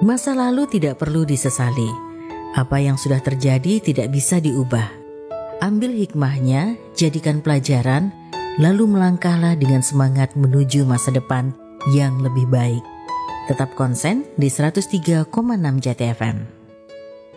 Masa lalu tidak perlu disesali. Apa yang sudah terjadi tidak bisa diubah. Ambil hikmahnya, jadikan pelajaran, lalu melangkahlah dengan semangat menuju masa depan yang lebih baik. Tetap konsen di 103,6 JTFM.